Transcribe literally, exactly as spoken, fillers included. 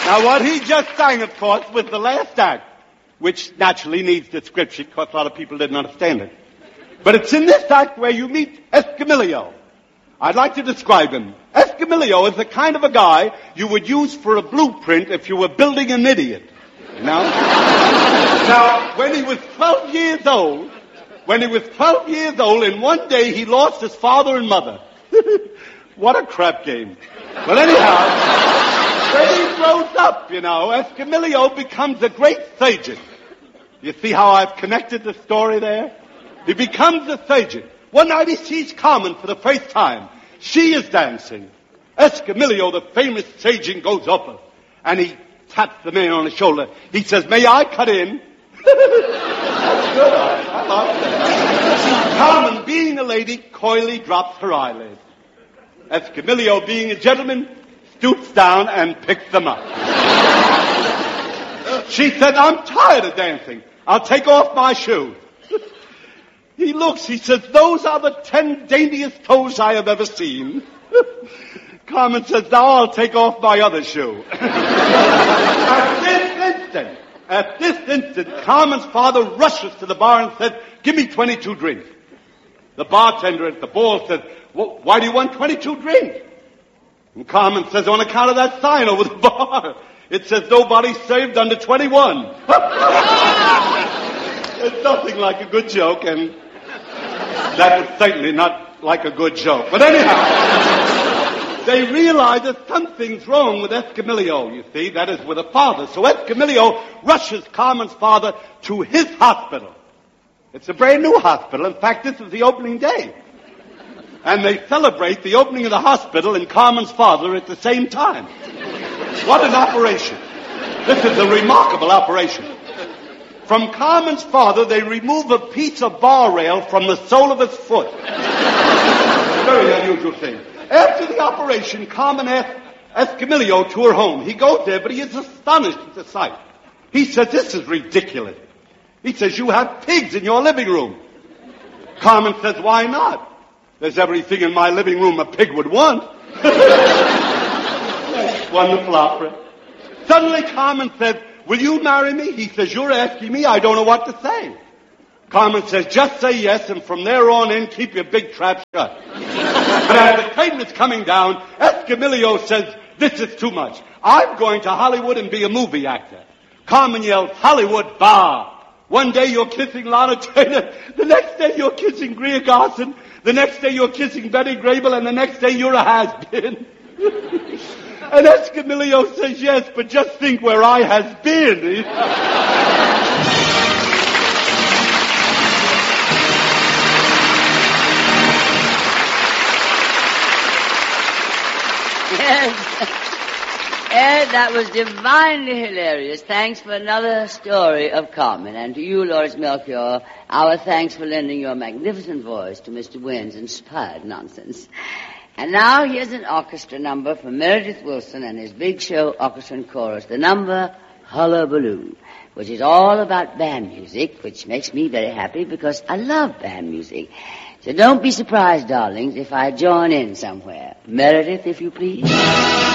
Now, what he just sang, of course, was the last act, which naturally needs description because a lot of people didn't understand it. But it's in this act where you meet Escamillo. I'd like to describe him. Escamillo is the kind of a guy you would use for a blueprint if you were building an idiot. You know? Now, when he was twelve years old, when he was twelve years old, and one day he lost his father and mother. What a crap game. But anyhow, when he grows up, you know, Escamillo becomes a great surgeon. You see how I've connected the story there? He becomes a surgeon. One night he sees Carmen for the first time. She is dancing. Escamillo, the famous surgeon, goes up and he taps the man on the shoulder. He says, "May I cut in?" That's good. I, I like that. Carmen, being a lady, coyly drops her eyelids. Escamillo, being a gentleman, stoops down and picks them up. She said, "I'm tired of dancing. I'll take off my shoes." He looks, he says, "Those are the ten daintiest toes I have ever seen." Carmen says, "Now I'll take off my other shoe." At this instant, at this instant, Carmen's father rushes to the bar and says, "Give me twenty-two drinks." The bartender at the ball says, "Well, why do you want twenty-two drinks?" And Carmen says, "On account of that sign over the bar. It says nobody served under twenty-one. It's nothing like a good joke, and that was certainly not like a good joke. But anyhow, they realize that something's wrong with Escamillo, you see, that is with a father. So Escamillo rushes Carmen's father to his hospital. It's a brand new hospital. In fact, this is the opening day. And they celebrate the opening of the hospital and Carmen's father at the same time. What an operation. This is a remarkable operation. From Carmen's father, they remove a piece of bar rail from the sole of his foot. Very unusual thing. After the operation, Carmen asks Escamillo to her home. He goes there, but he is astonished at the sight. He says, "This is ridiculous." He says, "You have pigs in your living room." Carmen says, "Why not? There's everything in my living room a pig would want." Wonderful opera. Suddenly Carmen says, "Will you marry me?" He says, "You're asking me. I don't know what to say." Carmen says, "Just say yes, and from there on in, keep your big trap shut." But as the curtain is coming down, Escamillo says, "This is too much. I'm going to Hollywood and be a movie actor." Carmen yells, "Hollywood, bah! One day you're kissing Lana Turner, the next day you're kissing Greer Garson, the next day you're kissing Betty Grable, and the next day you're a has-been." And Escamillo says, "Yes, but just think where I has been." Yes. Ed, that was divinely hilarious. Thanks for another story of Carmen. And to you, Loris Melchior, our thanks for lending your magnificent voice to Mister Wynn's inspired nonsense. And now here's an orchestra number from Meredith Wilson and his Big Show Orchestra and Chorus, the number Hullabaloo, which is all about band music, which makes me very happy because I love band music. So don't be surprised, darlings, if I join in somewhere. Meredith, if you please.